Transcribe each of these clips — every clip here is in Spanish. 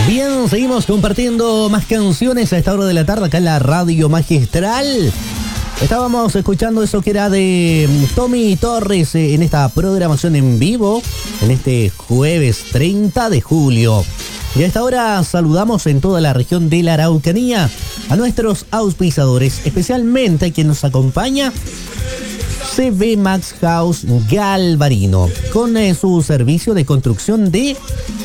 Bien, seguimos compartiendo más canciones a esta hora de la tarde acá en la Radio Magistral. Estábamos escuchando eso que era de Tommy Torres en esta programación en vivo, en este jueves 30 de julio. Y a esta hora saludamos en toda la región de la Araucanía a nuestros auspiciadores, especialmente a quien nos acompaña, CB Max House Galvarino, con su servicio de construcción de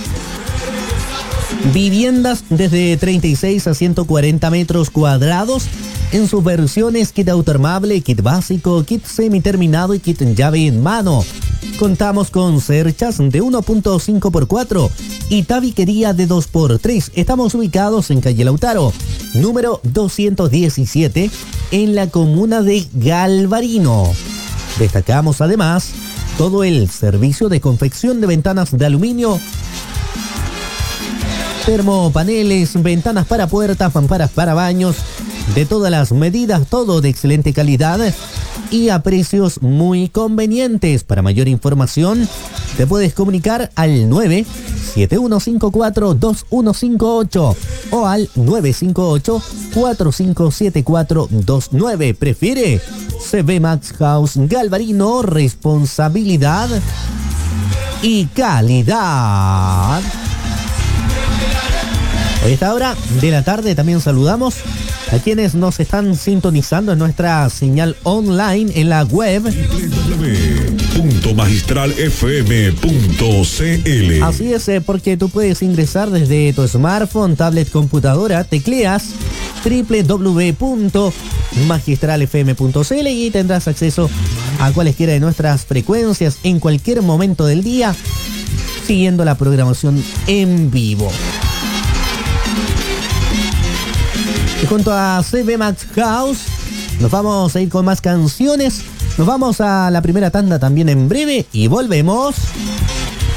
viviendas desde 36 a 140 metros cuadrados en sus versiones kit autoarmable, kit básico, kit semiterminado y kit en llave en mano. Contamos con cerchas de 1.5x4 y tabiquería de 2x3. Estamos ubicados en calle Lautaro, número 217, en la comuna de Galvarino. Destacamos además todo el servicio de confección de ventanas de aluminio, termopaneles, ventanas para puertas, mamparas para baños, de todas las medidas, todo de excelente calidad y a precios muy convenientes. Para mayor información, te puedes comunicar al 971542158 o al 958-457429. Prefiere CB Max House Galvarino, responsabilidad y calidad. A esta hora de la tarde también saludamos a quienes nos están sintonizando en nuestra señal online en la web www.magistralfm.cl. Así es, porque tú puedes ingresar desde tu smartphone, tablet, computadora, tecleas www.magistralfm.cl y tendrás acceso a cualesquiera de nuestras frecuencias en cualquier momento del día, siguiendo la programación en vivo. Y junto a CB Max House nos vamos a ir con más canciones. Nos vamos a la primera tanda también en breve y volvemos.